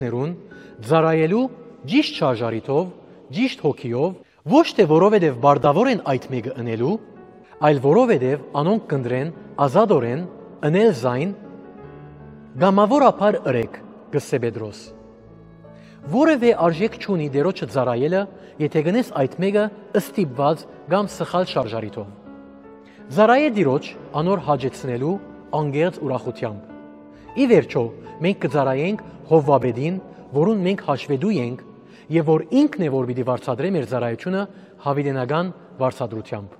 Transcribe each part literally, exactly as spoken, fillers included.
ներուն ծառայելու ճիշտ շարժարիտով, ճիշտ հոգիով, ոչ թե որովհետև բարդավոր են այդ մեկը ընելու, այլ որովհետև անոնք կնդրեն ազատորեն ընել զայն գամավորապար ըրեք գսե Պետրոս։ Որևէ արժեք չունի դերոջը ծառայելը, եթե գնես այդ մեկը ըստիպված կամ սխալ շարժարիտով։ Ծառայե դիրոջ անոր հաջեցնելու անգերց ուրախությամբ։ Ի վերջո, մենք կծառայենք Հովվաբեդին, որուն մենք հաշվետու ենք, եւ որ ինքն է որ պիտի վարձատրե մեր ծառայությունը հավիտենական վարձատրությամբ։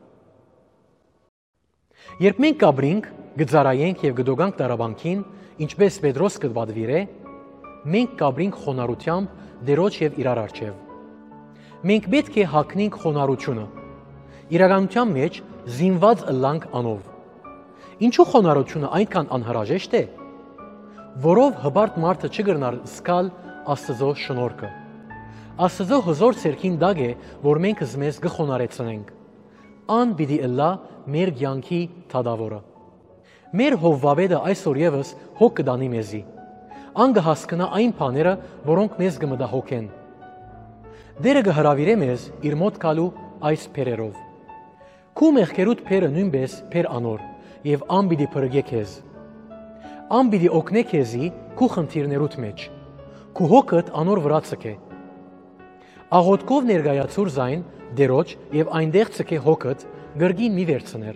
Երբ մենք կաբրինք, կծառայենք եւ կդոգանք դարաբանքին, ինչպես Պետրոս կդվադվիրե, մենք կաբրինք խոնարհությամբ դերոջ եւ իրար առջեւ։ Մենք պետք է հագնենք խոնարհությունը։ Իրականության մեջ զինված ըլլանք անով։ Ինչու խոնարհությունը այնքան անհրաժեշտ է, որով հբարտ մարդը չգրնար զգալ Աստծո շնորհքը։ Աստծո հզոր ցերքին դագ է, որ մենք զմես գխոնարեցնենք։ Ան պիտի ըլլա մեր կյանքի թադավորը։ Մեր Հովվաբեդը այսօր եւս հոգ կդանի մեզի։ Ան կհասկնա այն բաները, որոնք մեզ կմտահոգեն։ Դերը կհրավիրե մեզ իր մոտ գալու այս փերերով։ Քու մեղքերուդ փերը նույնպես փեր անոր, եւ ան պիտի փրկե քեզ։ Ան պիտի օգնե քեզի քու խնդիրներուդ մեջ։ Քու հոգդ անոր վրա ցկե։ Աղոթքով ներկայացուր զայն դերոջ եւ այնտեղ ցկե հոգդ գրգին մի վերցներ։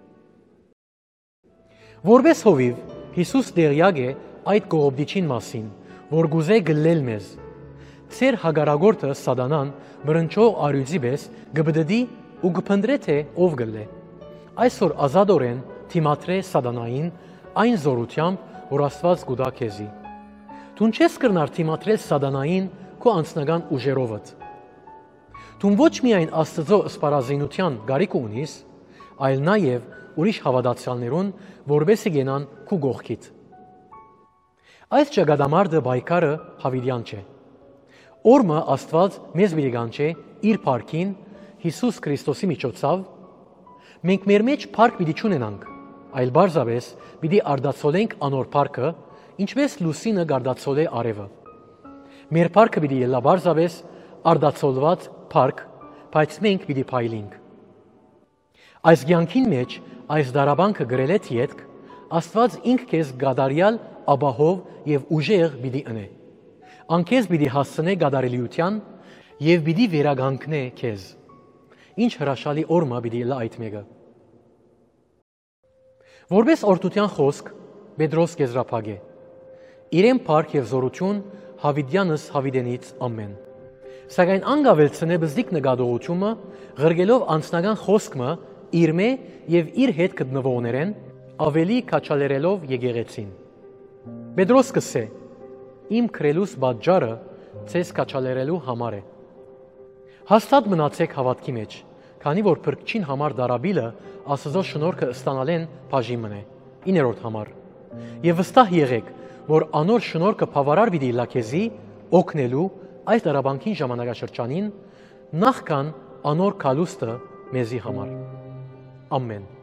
Որպես հովիվ Հիսուս դերյակ է այդ կողոպտիչին մասին, որ գուզե գլել մեզ։ Ձեր հագարագորտը սատանան մրնչող արյուծի պես գբդդի ու գփնդրե թե ով գլե։ Այսօր ազատորեն թիմատրե սատանային այն զորությամբ, որ Աստված կուտա քեզի։ Դու չես կրնար թիմատրել սատանային քո անձնական ուժերովդ։ Դու ոչ միայն Աստծո սպառազինության գարիք ունիս, այլ նաև ուրիշ հավատացյալներուն, որբեսի գենան քու գողքիդ։ Այս ճակատամարտը բայկարը հավիդյան չէ։ Օրմը Աստված մեզ մի գանչե իր փառքին Հիսուս Քրիստոսի միջոցով, մենք մեր մեջ փառք պիտի չունենանք, այլ բարձավես պիտի արդացոլենք անոր փառքը, ինչպես լուսինը գարդացոլե արևը։ Մեր փառքը պիտի ելա բարձավես արդացոլված փառք, բայց մենք պիտի փայլենք։ Այս կյանքին մեջ այս դարաբանքը գրել է թիետք, Աստված ինք քեզ գադարյալ աբահով եւ ուժեղ պիտի ընե։ Ան քեզ պիտի հասցնե գադարելիության եւ պիտի վերագանքնե քեզ։ Ինչ հրաշալի օրմա պիտի լա այդ մեկը։ Որպես օրդության խոսք Պետրոս կեզրափագե։ Իրեն փառք եւ զորություն հավիդյանս հավիդենից ամեն։ Սակայն անգավելցնե բզդիկ նկատողությունը ղրգելով անձնական խոսքը իր մե եւ իր հետ գտնվողներեն ավելի քաչալերելով եկեղեցին։ Պետրոս կսե. Իմ քրելուս բաժարը ցես քաչալերելու համար է։ Հաստատ մնացեք հավատքի մեջ, քանի որ փրկչին համար դարաբիլը Աստծո շնորհքը ստանալեն բաժին մնե։ Իներորդ համար։ Եվ վստահ եղեք, որ անոր շնորհքը բավարար պիտի լա քեզի օգնելու այս դարաբանքին ժամանակաշրջանին նախքան անոր քալուստը մեզի համար։ Ամեն։